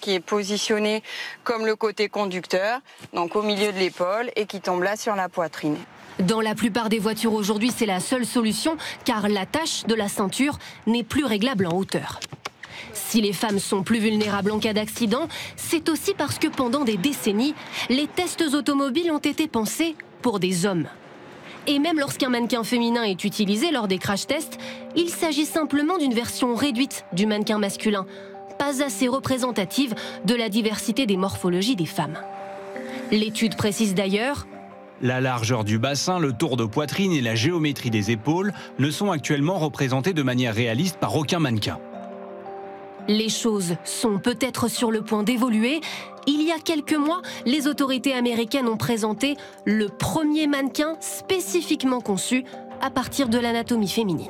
qui est positionné comme le côté conducteur, donc au milieu de l'épaule, et qui tombe là sur la poitrine. Dans la plupart des voitures aujourd'hui, c'est la seule solution, car l'attache de la ceinture n'est plus réglable en hauteur. Si les femmes sont plus vulnérables en cas d'accident, c'est aussi parce que pendant des décennies, les tests automobiles ont été pensés pour des hommes. Et même lorsqu'un mannequin féminin est utilisé lors des crash tests, il s'agit simplement d'une version réduite du mannequin masculin, pas assez représentative de la diversité des morphologies des femmes. L'étude précise d'ailleurs: la largeur du bassin, le tour de poitrine et la géométrie des épaules ne sont actuellement représentés de manière réaliste par aucun mannequin. Les choses sont peut-être sur le point d'évoluer. Il y a quelques mois, les autorités américaines ont présenté le premier mannequin spécifiquement conçu à partir de l'anatomie féminine.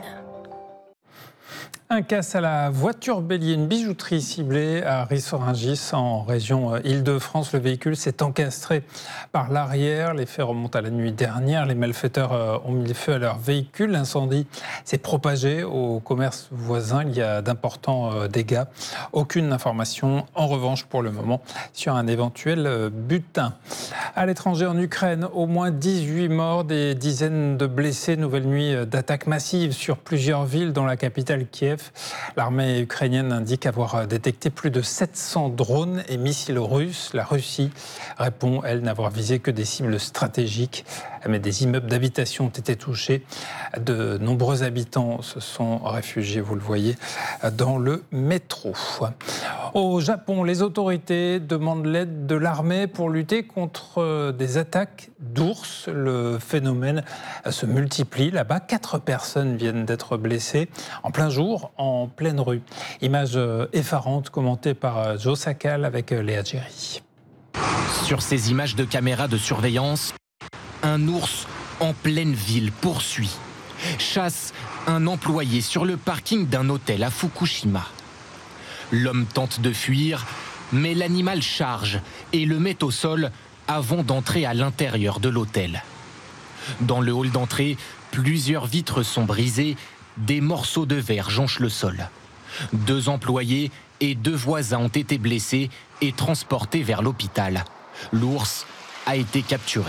Un casse à la voiture bélier, une bijouterie ciblée à Ris-Orangis en région Île-de-France. Le véhicule s'est encastré par l'arrière. Les faits remontent à la nuit dernière. Les malfaiteurs ont mis le feu à leur véhicule. L'incendie s'est propagé au commerce voisin. Il y a d'importants dégâts. Aucune information, en revanche, pour le moment, sur un éventuel butin. À l'étranger, en Ukraine, au moins 18 morts, des dizaines de blessés. Nouvelle nuit d'attaques massives sur plusieurs villes, dont la capitale Kiev. L'armée ukrainienne indique avoir détecté plus de 700 drones et missiles russes. La Russie répond, elle, n'avoir visé que des cibles stratégiques. Mais des immeubles d'habitation ont été touchés. De nombreux habitants se sont réfugiés, vous le voyez, dans le métro. Au Japon, les autorités demandent l'aide de l'armée pour lutter contre des attaques d'ours. Le phénomène se multiplie. Là-bas, 4 personnes viennent d'être blessées en plein jour, en pleine rue. Image effarante commentée par Joe Sakal avec Léa Djeri. Sur ces images de caméras de surveillance, un ours en pleine ville poursuit, chasse un employé sur le parking d'un hôtel à Fukushima. L'homme tente de fuir, mais l'animal charge et le met au sol avant d'entrer à l'intérieur de l'hôtel. Dans le hall d'entrée, plusieurs vitres sont brisées, des morceaux de verre jonchent le sol. 2 employés et 2 voisins ont été blessés et transportés vers l'hôpital. L'ours a été capturé.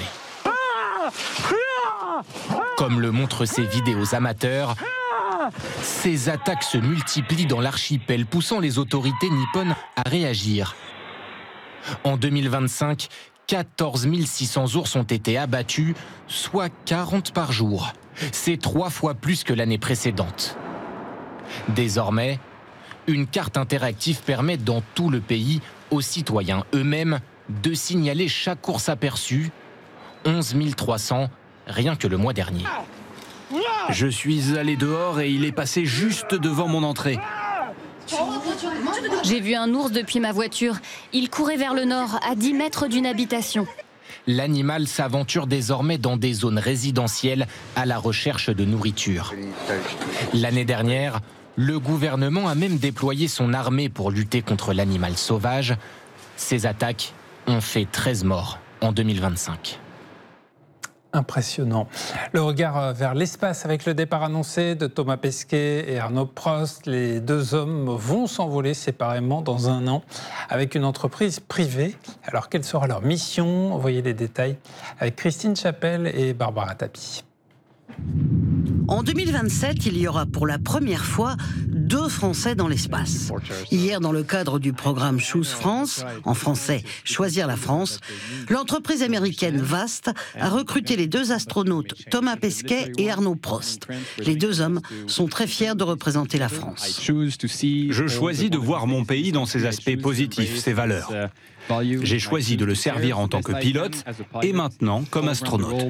Comme le montrent ces vidéos amateurs, ces attaques se multiplient dans l'archipel, poussant les autorités nippones à réagir. En 2025, 14 600 ours ont été abattus, soit 40 par jour. C'est 3 fois plus que l'année précédente. Désormais, une carte interactive permet dans tout le pays aux citoyens eux-mêmes de signaler chaque ours aperçu, 11 300 rien que le mois dernier. Je suis allé dehors et il est passé juste devant mon entrée. J'ai vu un ours depuis ma voiture. Il courait vers le nord, à 10 mètres d'une habitation. L'animal s'aventure désormais dans des zones résidentielles à la recherche de nourriture. L'année dernière, le gouvernement a même déployé son armée pour lutter contre l'animal sauvage. Ces attaques ont fait 13 morts en 2025. Impressionnant. Le regard vers l'espace avec le départ annoncé de Thomas Pesquet et Arnaud Prost. Les 2 hommes vont s'envoler séparément dans un an avec une entreprise privée. Alors, quelle sera leur mission ? Voyez les détails avec Christine Chapelle et Barbara Tapie. En 2027, il y aura pour la première fois 2 Français dans l'espace. Hier, dans le cadre du programme Choose France, en français Choisir la France, l'entreprise américaine VAST a recruté les 2 astronautes Thomas Pesquet et Arnaud Prost. Les 2 hommes sont très fiers de représenter la France. Je choisis de voir mon pays dans ses aspects positifs, ses valeurs. J'ai choisi de le servir en tant que pilote et maintenant comme astronaute.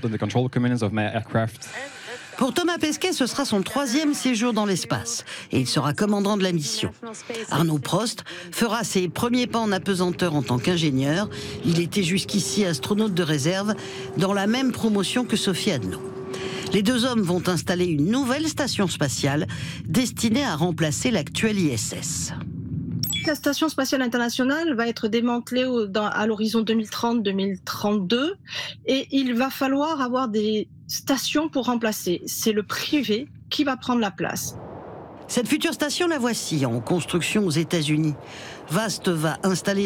Pour Thomas Pesquet, ce sera son 3e séjour dans l'espace et il sera commandant de la mission. Arnaud Prost fera ses premiers pas en apesanteur en tant qu'ingénieur. Il était jusqu'ici astronaute de réserve dans la même promotion que Sophie Adno. Les 2 hommes vont installer une nouvelle station spatiale destinée à remplacer l'actuelle ISS. La Station spatiale internationale va être démantelée à l'horizon 2030-2032 et il va falloir avoir des stations pour remplacer. C'est le privé qui va prendre la place. Cette future station, la voici, en construction aux États-Unis. VAST va installer